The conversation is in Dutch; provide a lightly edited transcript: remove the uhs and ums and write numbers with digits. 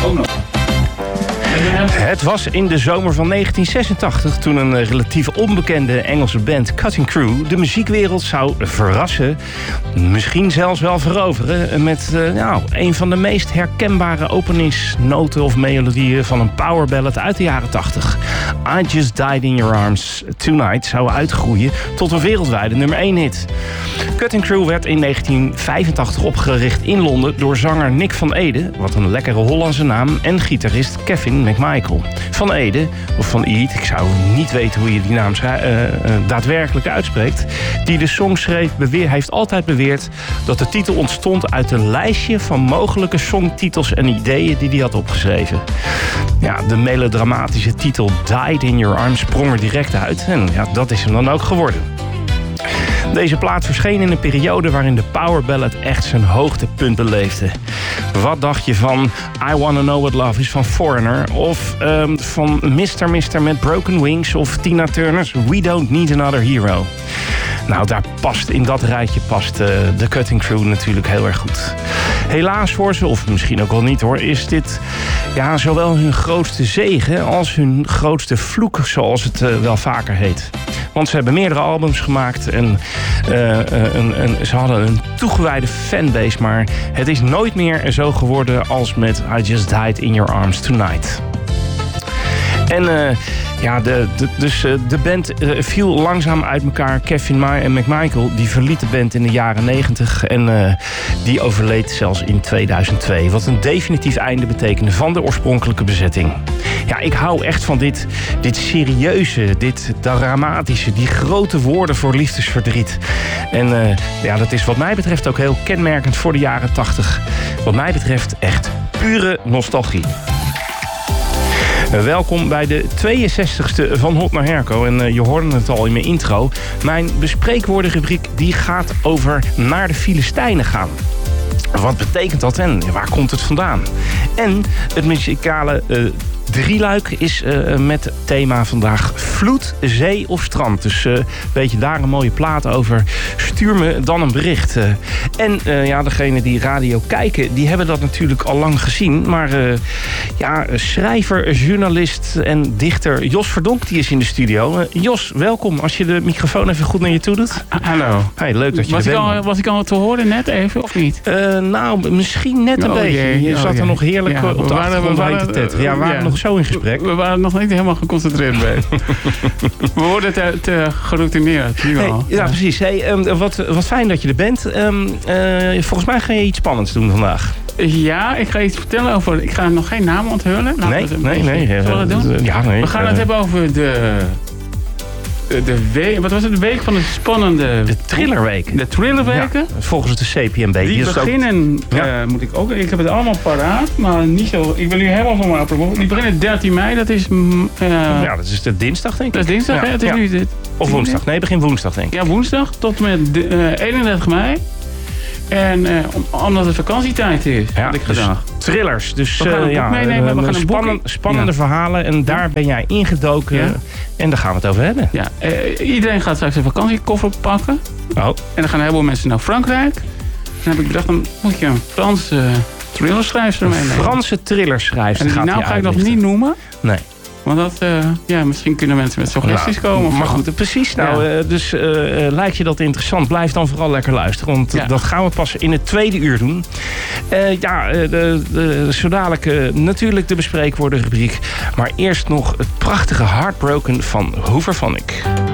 ook nog. Het was in de zomer van 1986 toen een relatief onbekende Engelse band, Cutting Crew, de muziekwereld zou verrassen, misschien zelfs wel veroveren, met een van de meest herkenbare openingsnoten of melodieën van een powerballad uit de jaren 80. I Just Died in Your Arms Tonight zou uitgroeien tot een wereldwijde nummer 1 hit. Cutting Crew werd in 1985 opgericht in Londen door zanger Nick van Ede, wat een lekkere Hollandse naam, en gitarist Kevin McMichael. Van Ede, of Van Eed, ik zou niet weten hoe je die naam daadwerkelijk uitspreekt, die de song schreef, heeft altijd beweerd dat de titel ontstond uit een lijstje van mogelijke songtitels en ideeën die hij had opgeschreven. Ja, de melodramatische titel Died in Your Arms sprong er direct uit en ja, dat is hem dan ook geworden. Deze plaat verscheen in een periode waarin de powerballad echt zijn hoogtepunt beleefde. Wat dacht je van I Wanna Know What Love Is van Foreigner? Of van Mr. met Broken Wings? Of Tina Turner's We Don't Need Another Hero? Nou, in dat rijtje past de Cutting Crew natuurlijk heel erg goed. Helaas voor ze, of misschien ook wel niet hoor, is dit zowel hun grootste zegen als hun grootste vloek, zoals het wel vaker heet. Want ze hebben meerdere albums gemaakt en ze hadden een toegewijde fanbase, maar het is nooit meer zo geworden als met I Just Died in Your Arms Tonight. En de band viel langzaam uit elkaar. Kevin en McMichael die verliet de band in de jaren 90 en die overleed zelfs in 2002. Wat een definitief einde betekende van de oorspronkelijke bezetting. Ja, ik hou echt van dit serieuze, dit dramatische, die grote woorden voor liefdesverdriet. En dat is wat mij betreft ook heel kenmerkend voor de jaren 80. Wat mij betreft echt pure nostalgie. Welkom bij de 62e van Hot naar Herco. En je hoorde het al in mijn intro. Mijn bespreekwoordenrubriek die gaat over naar de Filistijnen gaan. Wat betekent dat en waar komt het vandaan? En het muzikale drieluik is met thema vandaag vloed, zee of strand. Dus weet je daar een mooie plaat over, stuur me dan een bericht. Degenen die radio kijken, die hebben dat natuurlijk al lang gezien. Maar schrijver, journalist en dichter Jos Verdonk, die is in de studio. Jos, welkom. Als je de microfoon even goed naar je toe doet. Hallo. Hey, leuk dat je er bent. Was ik al te horen net even, of niet? Misschien net een beetje. Je zat er nog heerlijk op de achtergrond heen te tetteren. Ja, we waren nog zo in gesprek. We waren nog niet helemaal geconcentreerd bij. We worden te geroutineerd. Ja, precies. Wat fijn dat je er bent. Volgens mij ga je iets spannends doen vandaag. Ja, ik ga iets vertellen over... Ik ga nog geen naam onthullen. Nee. Zullen we dat doen? Ja, nee. We gaan het hebben over de week... Wat was het? De week van de spannende... De thrillerweken. De thrillerweken. Ja, volgens de CPMB. Die beginnen... moet ik ook... Ik heb het allemaal paraat, maar niet zo... Ik ben nu helemaal van mijn apropos. Die beginnen 13 mei. Dat is... dat is de dinsdag, denk ik. Dat is dinsdag, hè? Het is nu of woensdag. Nee, begin woensdag, denk ik. Ja, woensdag tot met 31 mei. En omdat het vakantietijd is, had ik gedacht. Thrillers. Dus we gaan een boek meenemen. We gaan spannende verhalen. En daar ben jij ingedoken. Ja. En daar gaan we het over hebben. Ja. Iedereen gaat straks een vakantiekoffer pakken. Oh. En dan gaan een heleboel mensen naar Frankrijk. Dan heb ik bedacht, dan moet je een Franse thrillerschrijfster meenemen. Franse thrillerschrijfster. En die naam ga ik nog niet noemen. Nee. Want dat, misschien kunnen mensen met suggesties komen. Maar goed, precies. Dus lijkt je dat interessant? Blijf dan vooral lekker luisteren. Want dat gaan we pas in het tweede uur doen. Zo dadelijk natuurlijk de bespreekwoordenrubriek. Maar eerst nog het prachtige Heartbroken van Hoover Phonic.